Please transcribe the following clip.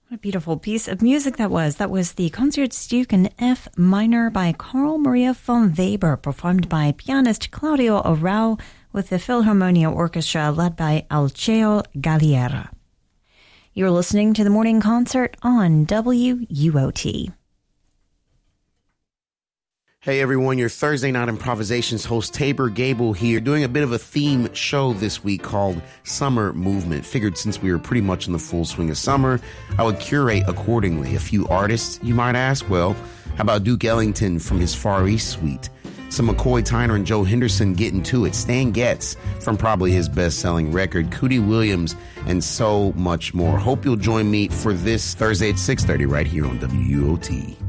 What a beautiful piece of music that was. That was the Concertstück in F minor by Carl Maria von Weber, performed by pianist Claudio Arrau with the Philharmonia Orchestra led by Alceo Galliera. You're listening to the Morning Concert on WUOT. Hey everyone, your Thursday Night Improvisations host Tabor Gable here, doing a bit of a theme show this week called Summer Movement. Figured since we were pretty much in the full swing of summer, I would curate accordingly. A few artists, you might ask? Well, how about Duke Ellington from his Far East suite? Some McCoy Tyner and Joe Henderson getting to it. Stan Getz from probably his best-selling record, Cootie Williams, and so much more. Hope you'll join me for this Thursday at 6:30 right here on WUOT.